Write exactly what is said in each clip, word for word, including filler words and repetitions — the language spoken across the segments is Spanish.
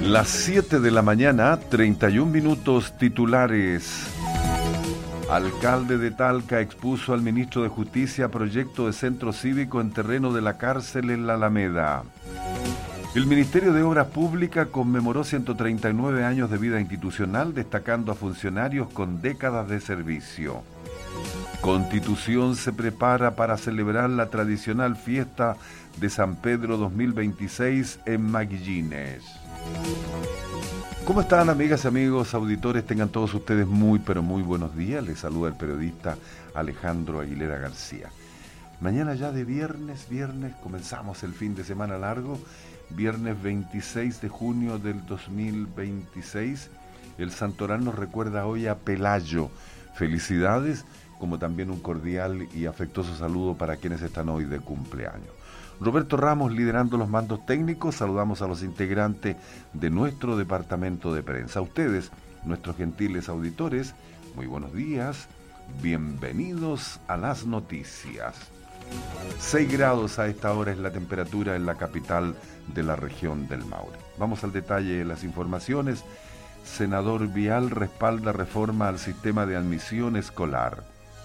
Las siete de la mañana, treinta y un minutos. Titulares. Alcalde de Talca expuso al ministro de Justicia proyecto de centro cívico en terreno de la cárcel en la Alameda. El Ministerio de Obras Públicas conmemoró ciento treinta y nueve años de vida institucional, destacando a funcionarios con décadas de servicio. Constitución se prepara para celebrar la tradicional fiesta de San Pedro dos mil veintiséis en Maguillines. ¿Cómo están, amigas y amigos auditores? Tengan todos ustedes muy, pero muy buenos días. Les saluda el periodista Alejandro Aguilera García. Mañana ya de viernes, viernes, comenzamos el fin de semana largo. Viernes veintiséis de junio del dos mil veintiséis. El santoral nos recuerda hoy a Pelayo. Felicidades, como también un cordial y afectuoso saludo para quienes están hoy de cumpleaños. Roberto Ramos liderando los mandos técnicos. Saludamos a los integrantes de nuestro departamento de prensa. A ustedes, nuestros gentiles auditores, muy buenos días. Bienvenidos a las noticias. seis grados a esta hora es la temperatura en la capital de la región del Maule. Vamos al detalle de las informaciones. Senador Vial respalda reforma al sistema de admisión escolar.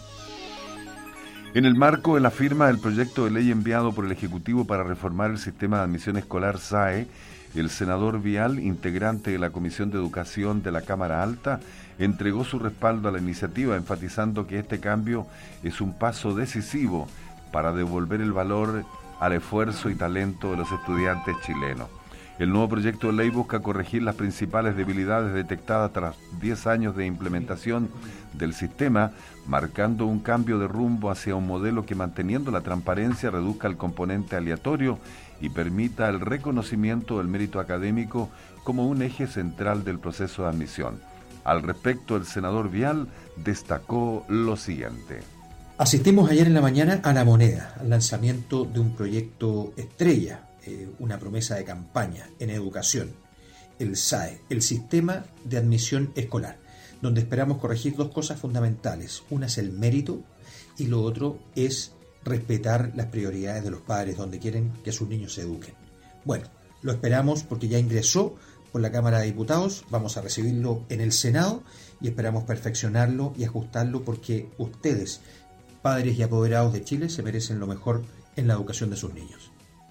En el marco de la firma del proyecto de ley enviado por el Ejecutivo para reformar el sistema de admisión escolar S A E, el senador Vial, integrante de la Comisión de Educación de la Cámara Alta, entregó su respaldo a la iniciativa, enfatizando que este cambio es un paso decisivo para devolver el valor al esfuerzo y talento de los estudiantes chilenos. El nuevo proyecto de ley busca corregir las principales debilidades detectadas tras diez años de implementación del sistema, marcando un cambio de rumbo hacia un modelo que, manteniendo la transparencia, reduzca el componente aleatorio y permita el reconocimiento del mérito académico como un eje central del proceso de admisión. Al respecto, el senador Vial destacó lo siguiente. Asistimos ayer en la mañana a La Moneda, al lanzamiento de un proyecto estrella, eh, una promesa de campaña en educación, el S A E, el Sistema de Admisión Escolar, donde esperamos corregir dos cosas fundamentales. Una es el mérito y lo otro es respetar las prioridades de los padres donde quieren que sus niños se eduquen. Bueno, lo esperamos porque ya ingresó por la Cámara de Diputados, vamos a recibirlo en el Senado y esperamos perfeccionarlo y ajustarlo porque ustedes, padres y apoderados de Chile, se merecen lo mejor en la educación de sus niños.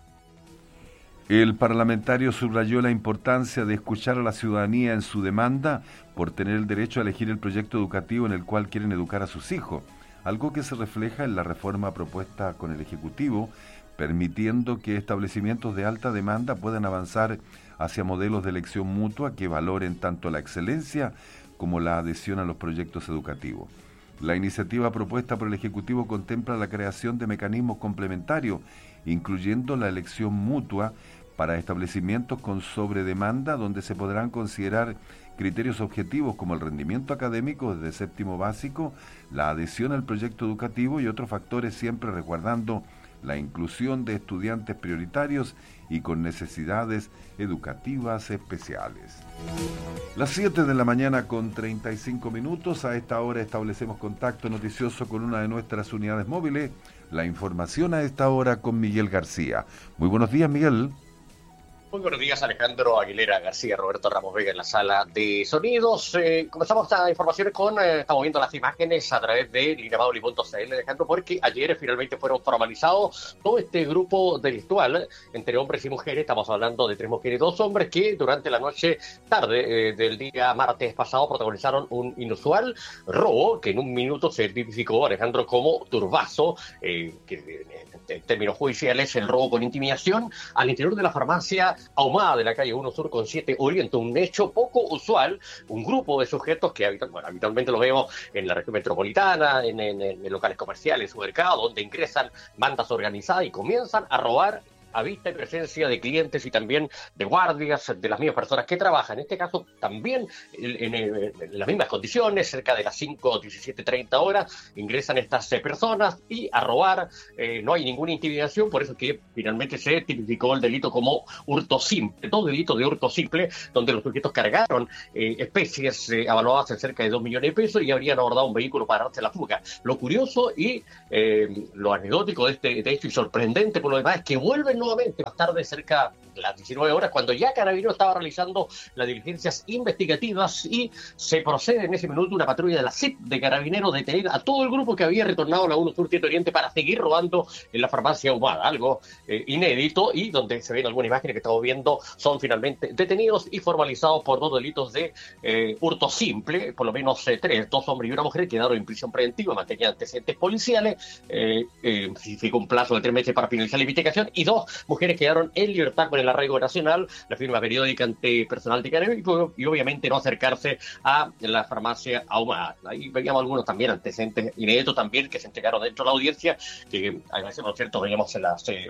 El parlamentario subrayó la importancia de escuchar a la ciudadanía en su demanda por tener el derecho a elegir el proyecto educativo en el cual quieren educar a sus hijos, algo que se refleja en la reforma propuesta con el Ejecutivo, permitiendo que establecimientos de alta demanda puedan avanzar hacia modelos de elección mutua que valoren tanto la excelencia como la adhesión a los proyectos educativos. La iniciativa propuesta por el Ejecutivo contempla la creación de mecanismos complementarios, incluyendo la elección mutua para establecimientos con sobredemanda, donde se podrán considerar criterios objetivos como el rendimiento académico desde séptimo básico, la adhesión al proyecto educativo y otros factores, siempre resguardando la inclusión de estudiantes prioritarios y con necesidades educativas especiales. Las siete de la mañana con treinta y cinco minutos. A esta hora establecemos contacto noticioso con una de nuestras unidades móviles. La información a esta hora con Miguel García. Muy buenos días, Miguel. Muy buenos días, Alejandro Aguilera García, Roberto Ramos Vega en la sala de sonidos. Eh, comenzamos estas informaciones con, eh, estamos viendo las imágenes a través de lineamauli punto c l, Alejandro, porque ayer finalmente fueron formalizados todo este grupo delictual entre hombres y mujeres. Estamos hablando de tres mujeres y dos hombres que durante la noche tarde eh, del día martes pasado protagonizaron un inusual robo que en un minuto se tipificó, Alejandro, como turbazo, eh, que en, en términos judiciales el robo con intimidación al interior de la farmacia Ahumada de la calle uno Sur con siete Oriente, un hecho poco usual. Un grupo de sujetos que habitan, bueno, habitualmente lo vemos en la región metropolitana, en, en, en locales comerciales, supermercados, donde ingresan bandas organizadas y comienzan a robar a vista y presencia de clientes y también de guardias, de las mismas personas que trabajan. En este caso también en, en, en las mismas condiciones, cerca de las cinco, diecisiete, treinta horas, ingresan estas eh, personas y a robar. Eh, no hay ninguna intimidación, por eso que finalmente se tipificó el delito como hurto simple, todo delito de hurto simple, donde los sujetos cargaron eh, especies eh, avaluadas en cerca de dos millones de pesos y habrían abordado un vehículo para darse la fuga. Lo curioso y eh, lo anecdótico de este de esto y sorprendente por lo demás es que vuelven nuevamente más tarde, cerca las diecinueve horas, cuando ya Carabineros estaba realizando las diligencias investigativas y se procede en ese minuto una patrulla de la C I P de Carabineros a detener a todo el grupo que había retornado a la uno Sur Tieto Oriente para seguir robando en la farmacia Ahumada, algo eh, inédito, y donde se ven algunas imágenes que estamos viendo, son finalmente detenidos y formalizados por dos delitos de eh, hurto simple, por lo menos eh, tres, dos hombres y una mujer quedaron en prisión preventiva, mantenían antecedentes policiales, eh, eh, significó un plazo de tres meses para finalizar la investigación, y dos mujeres quedaron en libertad con el arraigo nacional, la firma periódica ante personal de Carabineros, y obviamente no acercarse a la farmacia Ahumada. Ahí veíamos algunos también antecedentes inéditos también que se entregaron dentro de la audiencia, que a veces, por cierto, veíamos en las... Eh,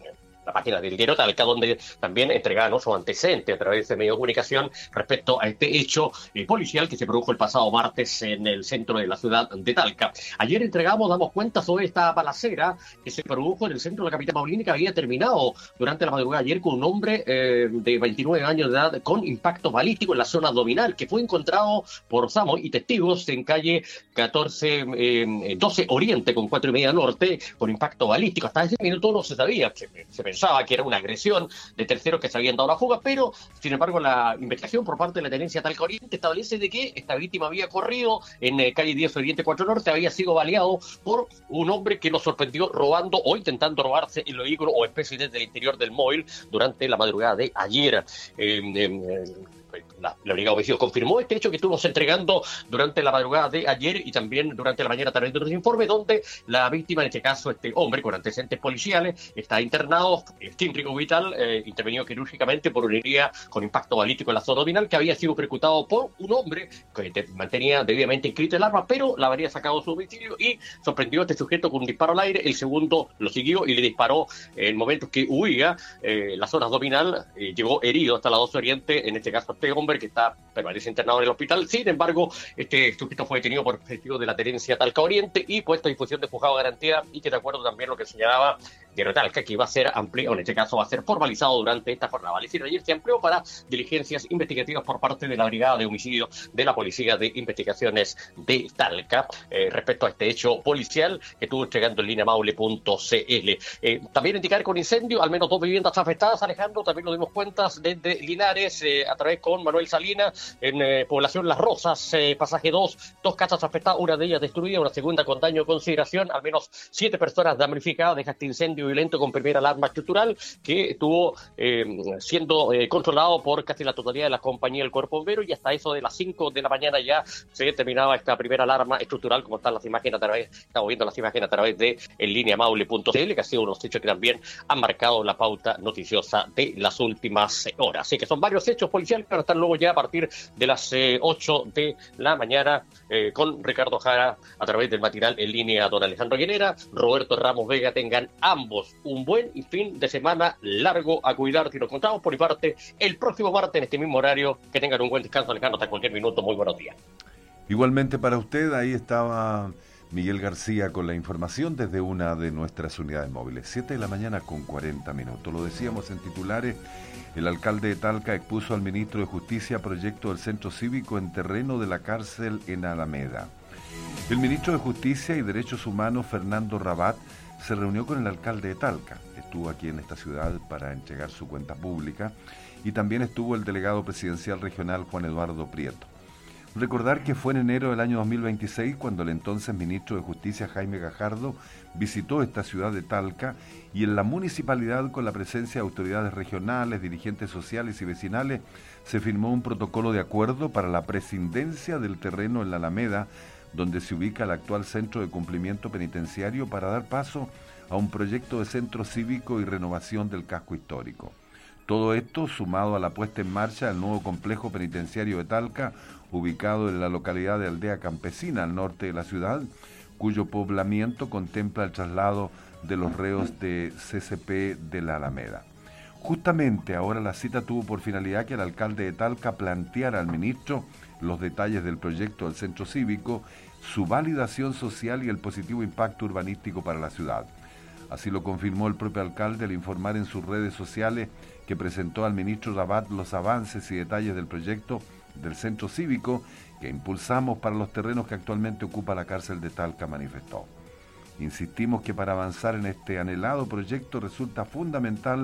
la página del diario Talca, donde también entregaron su antecedente a través de medios de comunicación respecto a este hecho eh, policial que se produjo el pasado martes en el centro de la ciudad de Talca. Ayer entregamos, damos cuenta sobre esta balacera que se produjo en el centro de la capital paulina, que había terminado durante la madrugada ayer con un hombre eh, de veintinueve años de edad con impacto balístico en la zona abdominal, que fue encontrado por Samo y testigos en calle catorce, eh, doce Oriente con cuatro y media Norte, con impacto balístico. Hasta ese minuto no se sabía, que se pensaba que era una agresión de terceros que se habían dado la fuga, pero sin embargo la investigación por parte de la tenencia Talca Oriente establece de que esta víctima había corrido en eh, calle diez Oriente cuatro Norte, había sido baleado por un hombre que lo sorprendió robando o intentando robarse el vehículo o especie desde el interior del móvil durante la madrugada de ayer. Eh, eh, La, la Brigada de Homicidios confirmó este hecho que estuvimos entregando durante la madrugada de ayer y también durante la mañana a través de otros informes, donde la víctima, en este caso este hombre con antecedentes policiales, está internado, extíntrico vital, eh, intervenido quirúrgicamente por una herida con impacto balístico en la zona abdominal, que había sido ejecutado por un hombre que te, mantenía debidamente inscrito el arma, pero la habría sacado de su domicilio y sorprendió a este sujeto con un disparo al aire. El segundo lo siguió y le disparó en el momento que huía eh, la zona abdominal, eh, llegó herido hasta la doce Oriente, en este caso este hombre que está permanece internado en el hospital. Sin embargo, este sujeto fue detenido por testigos de la tenencia Talca Oriente y puesto a disposición de juzgado de garantía, y que de acuerdo también lo que señalaba Diario Talca, que iba a ser ampliado, en este caso va a ser formalizado durante esta jornada. Es decir, ayer se amplió para diligencias investigativas por parte de la Brigada de Homicidio de la Policía de Investigaciones de Talca eh, respecto a este hecho policial que estuvo entregando en línea maule punto c l. Eh, también indicar con incendio, al menos dos viviendas afectadas, Alejandro, también lo dimos cuenta desde Linares, eh, a través con Manuel Salinas, en eh, población Las Rosas, eh, pasaje dos, dos casas afectadas, una de ellas destruida, una segunda con daño de consideración, al menos siete personas damnificadas. Deja este incendio violento con primera alarma estructural que estuvo eh, siendo eh, controlado por casi la totalidad de la compañía del Cuerpo Bombero, y hasta eso de las cinco de la mañana ya se terminaba esta primera alarma estructural, como están las imágenes a través, estamos viendo las imágenes a través de en línea maule punto c l, que ha sido unos hechos que también han marcado la pauta noticiosa de las últimas horas. Así que son varios hechos policiales que van a estar luego ya a partir de las eh, ocho de la mañana eh, con Ricardo Jara a través del matinal en línea don Alejandro Llanera, Roberto Ramos Vega. Tengan ambos un buen fin de semana largo a cuidar, y nos contamos por mi parte el próximo martes en este mismo horario. Que tengan un buen descanso, Alejandro, hasta cualquier minuto. Muy buenos días. Igualmente para usted, ahí estaba Miguel García con la información desde una de nuestras unidades móviles. siete de la mañana con cuarenta minutos. Lo decíamos en titulares. El alcalde de Talca expuso al ministro de Justicia proyecto del centro cívico en terreno de la cárcel en Alameda. El ministro de Justicia y Derechos Humanos, Fernando Rabat, se reunió con el alcalde de Talca. Estuvo aquí en esta ciudad para entregar su cuenta pública, y también estuvo el delegado presidencial regional Juan Eduardo Prieto. Recordar que fue en enero del año dos mil veintiséis cuando el entonces ministro de Justicia, Jaime Gajardo, visitó esta ciudad de Talca, y en la municipalidad, con la presencia de autoridades regionales, dirigentes sociales y vecinales, se firmó un protocolo de acuerdo para la prescindencia del terreno en la Alameda, donde se ubica el actual centro de cumplimiento penitenciario, para dar paso a un proyecto de centro cívico y renovación del casco histórico. Todo esto sumado a la puesta en marcha del nuevo complejo penitenciario de Talca, ubicado en la localidad de Aldea Campesina, al norte de la ciudad, cuyo poblamiento contempla el traslado de los reos de C C P de la Alameda. Justamente ahora la cita tuvo por finalidad que el alcalde de Talca planteara al ministro los detalles del proyecto del centro cívico, su validación social y el positivo impacto urbanístico para la ciudad. Así lo confirmó el propio alcalde al informar en sus redes sociales que presentó al ministro Rabat los avances y detalles del proyecto del centro cívico que impulsamos para los terrenos que actualmente ocupa la cárcel de Talca, manifestó. Insistimos que para avanzar en este anhelado proyecto resulta fundamental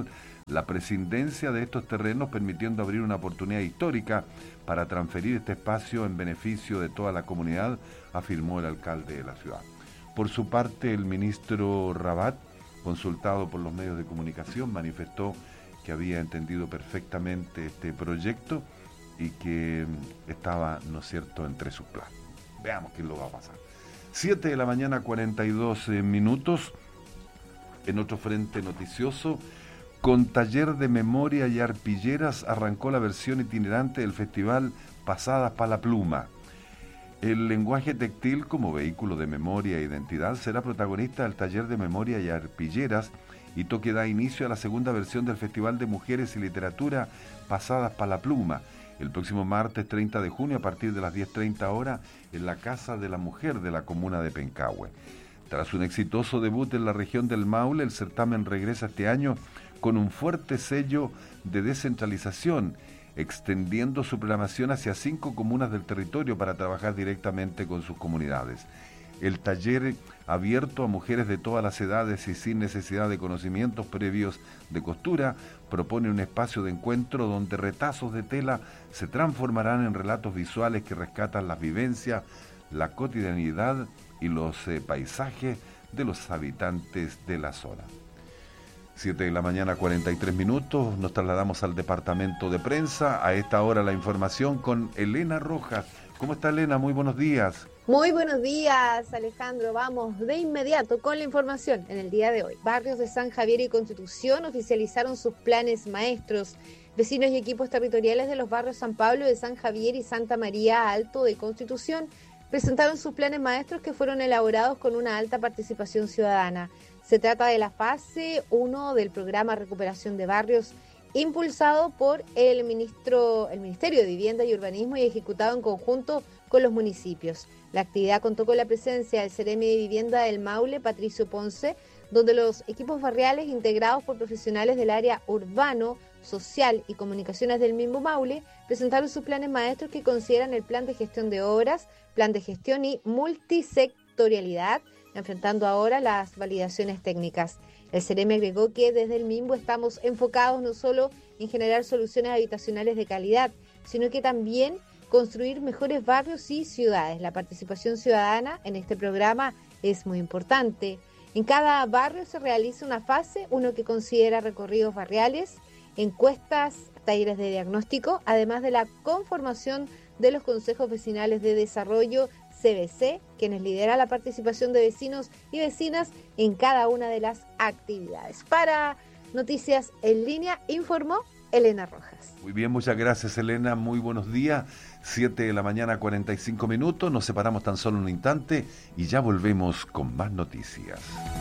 la prescindencia de estos terrenos, permitiendo abrir una oportunidad histórica para transferir este espacio en beneficio de toda la comunidad, afirmó el alcalde de la ciudad. Por su parte, el ministro Rabat, consultado por los medios de comunicación, manifestó que había entendido perfectamente este proyecto y que estaba, ¿no es cierto?, entre sus planes. Veamos qué lo va a pasar. siete de la mañana, cuarenta y dos minutos. En otro frente noticioso, con taller de memoria y arpilleras arrancó la versión itinerante del festival Pasadas pa' la Pluma. El lenguaje textil como vehículo de memoria e identidad será protagonista del taller de memoria y arpilleras, hito que da inicio a la segunda versión del Festival de Mujeres y Literatura Pasadas pa' la Pluma, el próximo martes treinta de junio a partir de las diez treinta horas en la Casa de la Mujer de la comuna de Pencahue. Tras un exitoso debut en la región del Maule, el certamen regresa este año con un fuerte sello de descentralización, extendiendo su programación hacia cinco comunas del territorio para trabajar directamente con sus comunidades. El taller, abierto a mujeres de todas las edades y sin necesidad de conocimientos previos de costura, propone un espacio de encuentro donde retazos de tela se transformarán en relatos visuales que rescatan las vivencias, la cotidianidad y los eh, paisajes de los habitantes de la zona. siete de la mañana, cuarenta y tres minutos, nos trasladamos al departamento de prensa. A esta hora la información con Elena Rojas. ¿Cómo está, Elena? Muy buenos días. Muy buenos días, Alejandro. Vamos de inmediato con la información en el día de hoy. Barrios de San Javier y Constitución oficializaron sus planes maestros. Vecinos y equipos territoriales de los barrios San Pablo de San Javier y Santa María Alto de Constitución presentaron sus planes maestros que fueron elaborados con una alta participación ciudadana. Se trata de la fase uno del programa Recuperación de Barrios, impulsado por el, ministro, el Ministerio de Vivienda y Urbanismo y ejecutado en conjunto con los municipios. La actividad contó con la presencia del Seremi de Vivienda del Maule, Patricio Ponce, donde los equipos barriales integrados por profesionales del área urbano, social y comunicaciones del mismo Maule presentaron sus planes maestros que consideran el plan de gestión de obras, plan de gestión y multisectorialidad, enfrentando ahora las validaciones técnicas. El Seremi agregó que desde el MIMBO estamos enfocados no solo en generar soluciones habitacionales de calidad, sino que también construir mejores barrios y ciudades. La participación ciudadana en este programa es muy importante. En cada barrio se realiza una fase, uno que considera recorridos barriales, encuestas, talleres de diagnóstico, además de la conformación de los consejos vecinales de desarrollo, C B C, quienes lideran la participación de vecinos y vecinas en cada una de las actividades. Para Noticias en Línea, informó Elena Rojas. Muy bien, muchas gracias, Elena. Muy buenos días. siete de la mañana, cuarenta y cinco minutos. Nos separamos tan solo un instante y ya volvemos con más noticias.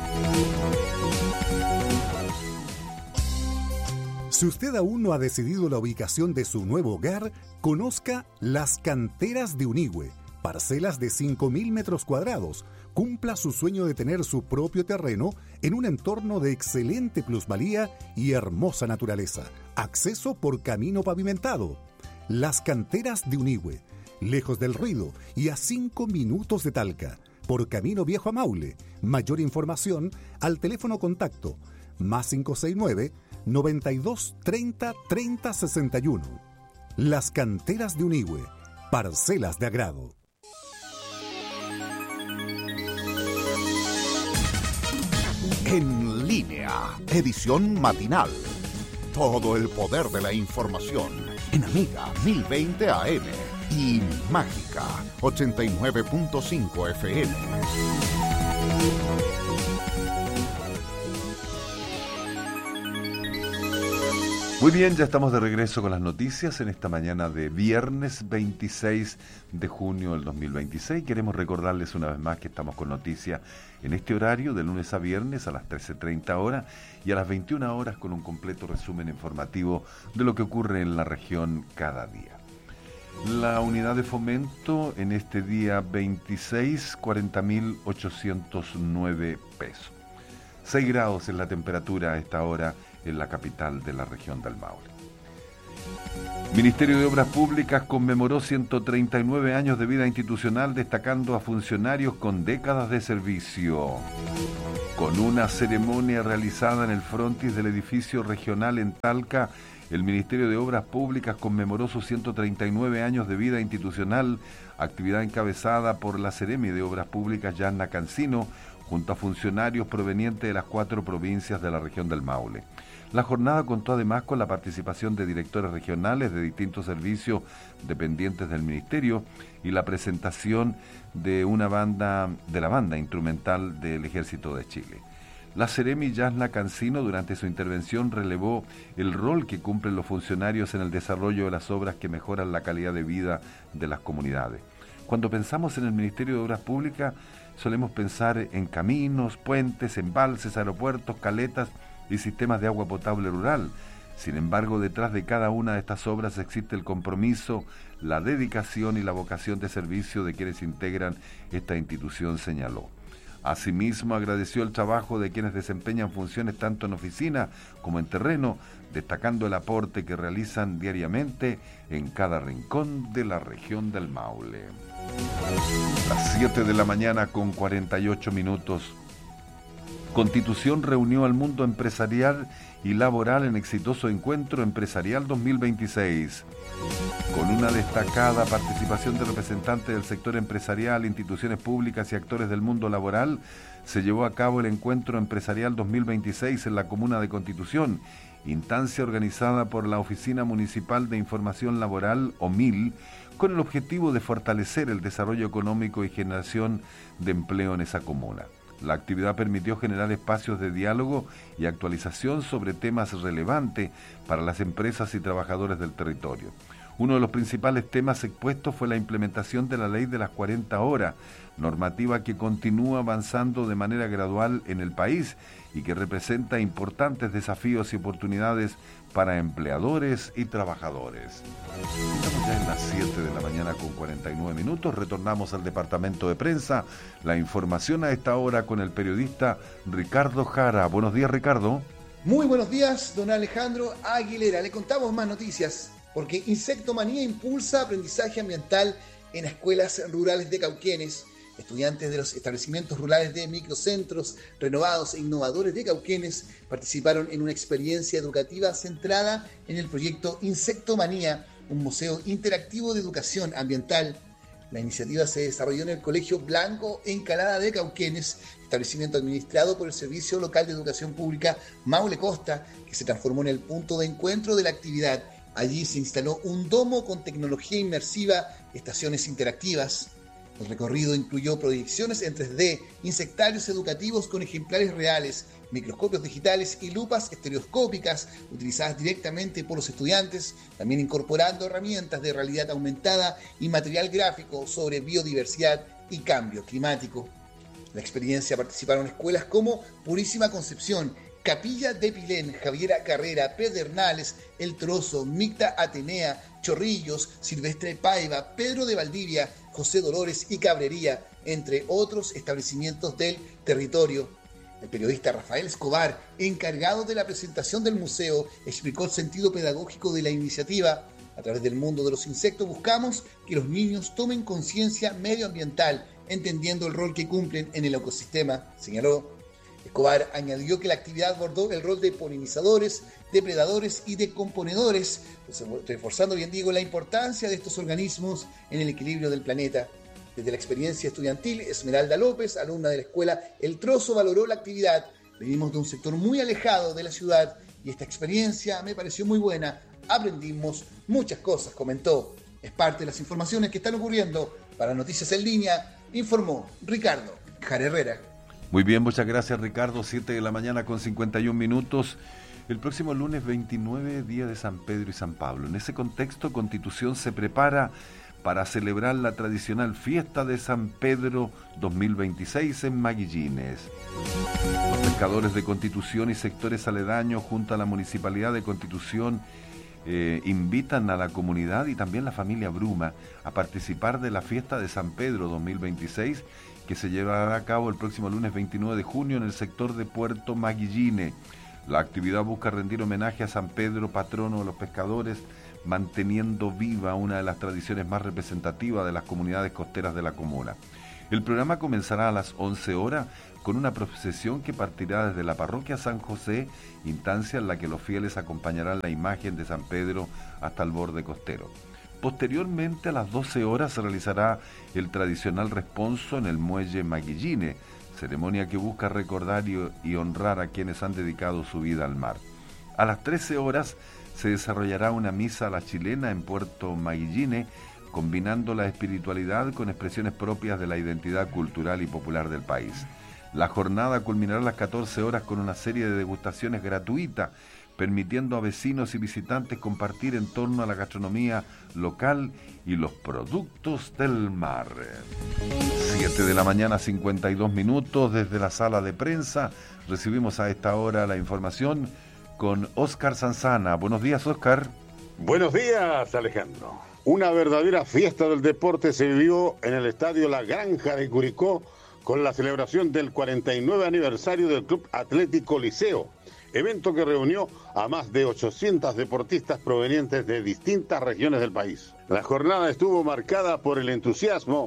Si usted aún no ha decidido la ubicación de su nuevo hogar, conozca Las Canteras de Unigüe. Parcelas de cinco mil metros cuadrados. Cumpla su sueño de tener su propio terreno en un entorno de excelente plusvalía y hermosa naturaleza. Acceso por camino pavimentado. Las Canteras de Unigüe. Lejos del ruido y a cinco minutos de Talca. Por camino viejo a Maule. Mayor información al teléfono contacto más cinco seis nueve, noventa y dos, treinta, treinta, sesenta y uno. Las Canteras de Unigüe. Parcelas de agrado. En línea, edición matinal. Todo el poder de la información en Amiga mil veinte A M y Mágica ochenta y nueve punto cinco F M. Muy bien, ya estamos de regreso con las noticias en esta mañana de viernes veintiséis de junio del dos mil veintiséis. Queremos recordarles una vez más que estamos con noticias en este horario de lunes a viernes a las trece treinta horas y a las veintiuna horas con un completo resumen informativo de lo que ocurre en la región cada día. La unidad de fomento en este día veintiséis, cuarenta mil ochocientos nueve pesos. seis grados es la temperatura a esta hora en la capital de la región del Maule. Ministerio de Obras Públicas conmemoró ciento treinta y nueve años de vida institucional, destacando a funcionarios con décadas de servicio. Con una ceremonia realizada en el frontis del edificio regional en Talca, el Ministerio de Obras Públicas conmemoró sus ciento treinta y nueve años de vida institucional, actividad encabezada por la Seremi de Obras Públicas, Yasna Cancino, junto a funcionarios provenientes de las cuatro provincias de la región del Maule. La jornada contó además con la participación de directores regionales de distintos servicios dependientes del Ministerio y la presentación de una banda, de la banda instrumental del Ejército de Chile. La Seremi Yasna Cancino durante su intervención relevó el rol que cumplen los funcionarios en el desarrollo de las obras que mejoran la calidad de vida de las comunidades. Cuando pensamos en el Ministerio de Obras Públicas, solemos pensar en caminos, puentes, embalses, aeropuertos, caletas y sistemas de agua potable rural. Sin embargo, detrás de cada una de estas obras existe el compromiso, la dedicación y la vocación de servicio de quienes integran esta institución, señaló. Asimismo, agradeció el trabajo de quienes desempeñan funciones tanto en oficina como en terreno, destacando el aporte que realizan diariamente en cada rincón de la región del Maule. Las siete de la mañana con cuarenta y ocho minutos. Constitución reunió al mundo empresarial y laboral en exitoso encuentro empresarial dos mil veintiséis. Con una destacada participación de representantes del sector empresarial, instituciones públicas y actores del mundo laboral, se llevó a cabo el Encuentro Empresarial dos mil veintiséis en la Comuna de Constitución, instancia organizada por la Oficina Municipal de Información Laboral, O M I L, con el objetivo de fortalecer el desarrollo económico y generación de empleo en esa comuna. La actividad permitió generar espacios de diálogo y actualización sobre temas relevantes para las empresas y trabajadores del territorio. Uno de los principales temas expuestos fue la implementación de la ley de las cuarenta horas, normativa que continúa avanzando de manera gradual en el país y que representa importantes desafíos y oportunidades para empleadores y trabajadores. Estamos ya en las siete de la mañana con cuarenta y nueve minutos, retornamos al departamento de prensa. La información a esta hora con el periodista Ricardo Jara. Buenos días, Ricardo. Muy buenos días, don Alejandro Aguilera. Le contamos más noticias, porque Insectomanía impulsa aprendizaje ambiental en escuelas rurales de Cauquenes. Estudiantes de los establecimientos rurales de microcentros renovados e innovadores de Cauquenes participaron en una experiencia educativa centrada en el proyecto Insectomanía, un museo interactivo de educación ambiental. La iniciativa se desarrolló en el Colegio Blanco Encalada de Cauquenes, establecimiento administrado por el Servicio Local de Educación Pública Maule Costa, que se transformó en el punto de encuentro de la actividad. Allí se instaló un domo con tecnología inmersiva, estaciones interactivas. El recorrido incluyó proyecciones en tres D, insectarios educativos con ejemplares reales, microscopios digitales y lupas estereoscópicas utilizadas directamente por los estudiantes, también incorporando herramientas de realidad aumentada y material gráfico sobre biodiversidad y cambio climático. En la experiencia participaron escuelas como Purísima Concepción, Capilla de Pilén, Javiera Carrera, Pedernales, El Trozo, Micta Atenea, Chorrillos, Silvestre Paiva, Pedro de Valdivia, José Dolores y Cabrería, entre otros establecimientos del territorio. El periodista Rafael Escobar, encargado de la presentación del museo, explicó el sentido pedagógico de la iniciativa. A través del mundo de los insectos buscamos que los niños tomen conciencia medioambiental, entendiendo el rol que cumplen en el ecosistema, señaló. Escobar añadió que la actividad abordó el rol de polinizadores, depredadores y de componedores, reforzando, bien digo, la importancia de estos organismos en el equilibrio del planeta. Desde la experiencia estudiantil, Esmeralda López, alumna de la escuela El Trozo, valoró la actividad. Venimos de un sector muy alejado de la ciudad y esta experiencia me pareció muy buena. Aprendimos muchas cosas, comentó. Es parte de las informaciones que están ocurriendo. Para Noticias en Línea, informó Ricardo Jara Herrera. Muy bien, muchas gracias, Ricardo. siete de la mañana con cincuenta y un minutos. El próximo lunes veintinueve, día de San Pedro y San Pablo. En ese contexto, Constitución se prepara para celebrar la tradicional fiesta de San Pedro dos mil veintiséis en Maguillines. Los pescadores de Constitución y sectores aledaños, junto a la Municipalidad de Constitución, eh, invitan a la comunidad y también la familia Bruma a participar de la fiesta de San Pedro dos mil veintiséis, que se llevará a cabo el próximo lunes veintinueve de junio en el sector de Puerto Maguillines. La actividad busca rendir homenaje a San Pedro, patrono de los pescadores, manteniendo viva una de las tradiciones más representativas de las comunidades costeras de la comuna. El programa comenzará a las once horas con una procesión que partirá desde la parroquia San José, instancia en la que los fieles acompañarán la imagen de San Pedro hasta el borde costero. Posteriormente, a las doce horas, se realizará el tradicional responso en el muelle Maguilline, ceremonia que busca recordar y, y honrar a quienes han dedicado su vida al mar. A las trece horas se desarrollará una misa a la chilena en Puerto Maguilline, combinando la espiritualidad con expresiones propias de la identidad cultural y popular del país. La jornada culminará a las catorce horas con una serie de degustaciones gratuitas, permitiendo a vecinos y visitantes compartir en torno a la gastronomía local y los productos del mar. siete de la mañana, cincuenta y dos minutos, desde la sala de prensa. Recibimos a esta hora la información con Óscar Sanzana. Buenos días, Óscar. Buenos días, Alejandro. Una verdadera fiesta del deporte se vivió en el estadio La Granja de Curicó con la celebración del cuarenta y nueve aniversario del Club Atlético Liceo, evento que reunió a más de ochocientos deportistas provenientes de distintas regiones del país. La jornada estuvo marcada por el entusiasmo,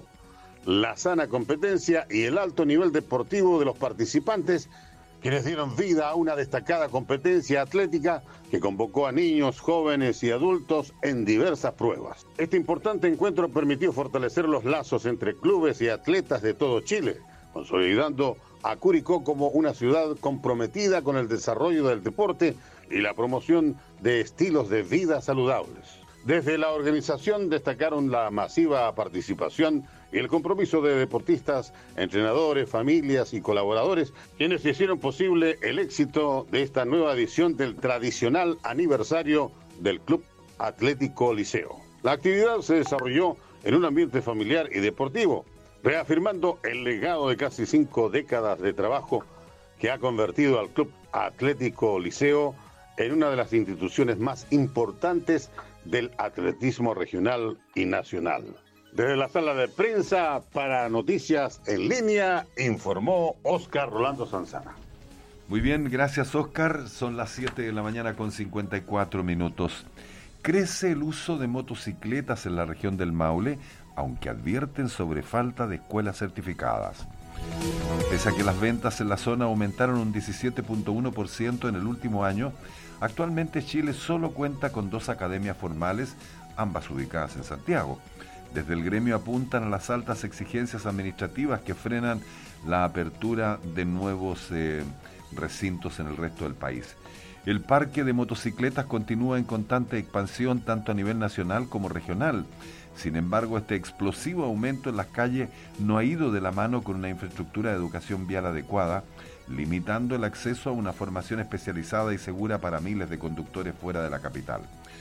la sana competencia y el alto nivel deportivo de los participantes, quienes dieron vida a una destacada competencia atlética que convocó a niños, jóvenes y adultos en diversas pruebas. Este importante encuentro permitió fortalecer los lazos entre clubes y atletas de todo Chile, consolidando a Curicó como una ciudad comprometida con el desarrollo del deporte y la promoción de estilos de vida saludables. Desde la organización destacaron la masiva participación y el compromiso de deportistas, entrenadores, familias y colaboradores, quienes hicieron posible el éxito de esta nueva edición del tradicional aniversario del Club Atlético Liceo. La actividad se desarrolló en un ambiente familiar y deportivo, reafirmando el legado de casi cinco décadas de trabajo que ha convertido al Club Atlético Liceo en una de las instituciones más importantes del atletismo regional y nacional. Desde la sala de prensa para Noticias en Línea, informó Óscar Rolando Sanzana. Muy bien, gracias, Óscar. Son las siete de la mañana con cincuenta y cuatro minutos. Crece el uso de motocicletas en la región del Maule, aunque advierten sobre falta de escuelas certificadas. Pese a que las ventas en la zona aumentaron un diecisiete punto uno por ciento en el último año, actualmente Chile solo cuenta con dos academias formales, ambas ubicadas en Santiago. Desde el gremio apuntan a las altas exigencias administrativas que frenan la apertura de nuevos eh, recintos en el resto del país. El parque de motocicletas continúa en constante expansión tanto a nivel nacional como regional. Sin embargo, este explosivo aumento en las calles no ha ido de la mano con una infraestructura de educación vial adecuada, limitando el acceso a una formación especializada y segura para miles de conductores fuera de la capital.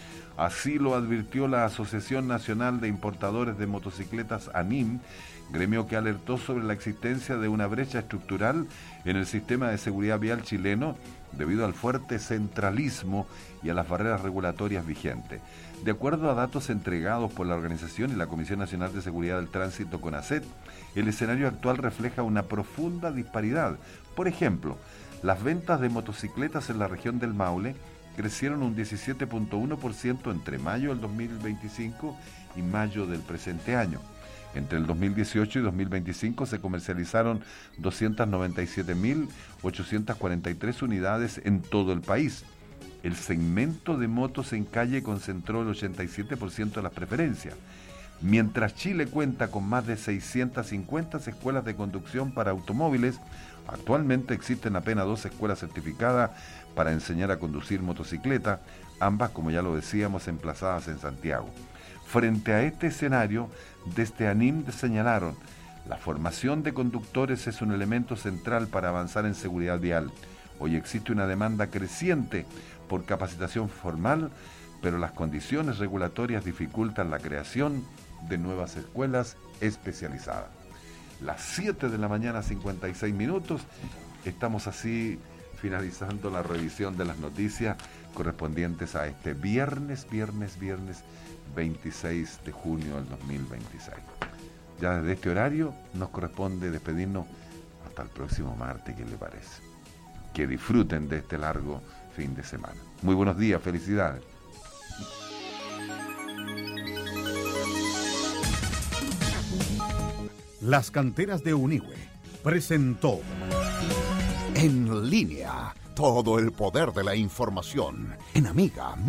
Así lo advirtió la Asociación Nacional de Importadores de Motocicletas ANIM, gremio que alertó sobre la existencia de una brecha estructural en el sistema de seguridad vial chileno debido al fuerte centralismo y a las barreras regulatorias vigentes. De acuerdo a datos entregados por la organización y la Comisión Nacional de Seguridad del Tránsito CONACET, el escenario actual refleja una profunda disparidad. Por ejemplo, las ventas de motocicletas en la región del Maule crecieron un diecisiete punto uno por ciento entre mayo del dos mil veinticinco y mayo del presente año. Entre el dos mil dieciocho y dos mil veinticinco se comercializaron doscientas noventa y siete mil ochocientas cuarenta y tres unidades en todo el país. El segmento de motos en calle concentró el ochenta y siete por ciento de las preferencias. Mientras Chile cuenta con más de seiscientas cincuenta escuelas de conducción para automóviles, actualmente existen apenas dos escuelas certificadas para enseñar a conducir motocicleta, ambas, como ya lo decíamos, emplazadas en Santiago. Frente a este escenario, desde ANIM señalaron, la formación de conductores es un elemento central para avanzar en seguridad vial. Hoy existe una demanda creciente por capacitación formal, pero las condiciones regulatorias dificultan la creación de nuevas escuelas especializadas. Las siete de la mañana, cincuenta y seis minutos, estamos así finalizando la revisión de las noticias correspondientes a este viernes, viernes, viernes veintiséis de junio del dos mil veintiséis. Ya desde este horario nos corresponde despedirnos hasta el próximo martes, ¿qué le parece? que disfruten de este largo fin de semana. Muy buenos días, felicidades. Las Canteras de Unigüe presentó En Línea, todo el poder de la información en Amiga